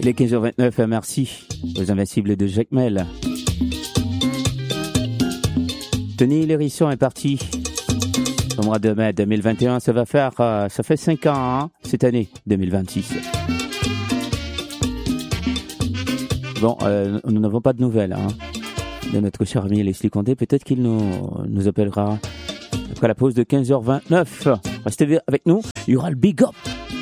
Il est 15h29, merci aux Invincibles de Jacques Mel. Tony Lérisson est parti au mois de mai 2021. Ça fait 5 ans, hein, cette année 2026. Bon, nous n'avons pas de nouvelles hein, de notre cher ami Leslie Condé. Peut-être qu'il nous appellera après la pause de 15h29. Restez avec nous, il y aura le Big Up